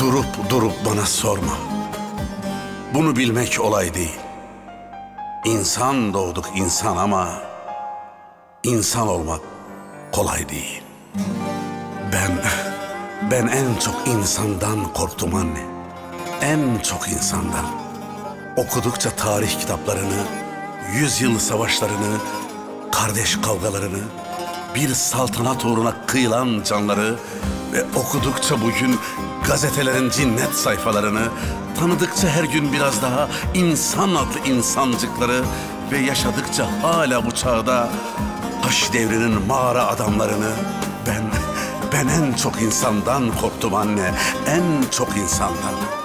Durup durup bana sorma. Bunu bilmek olay değil. İnsan doğduk insan ama insan olmak kolay değil. Ben en çok insandan korktum anne. En çok insandan. Okudukça tarih kitaplarını, yüzyıl savaşlarını, kardeş kavgalarını, bir saltanat uğruna kıyılan canları ve okudukça bugün gazetelerin cinnet sayfalarını, tanıdıkça her gün biraz daha insan adlı insancıkları ve yaşadıkça hala bu çağda taş devrinin mağara adamlarını ben en çok insandan korktum anne, en çok insandan.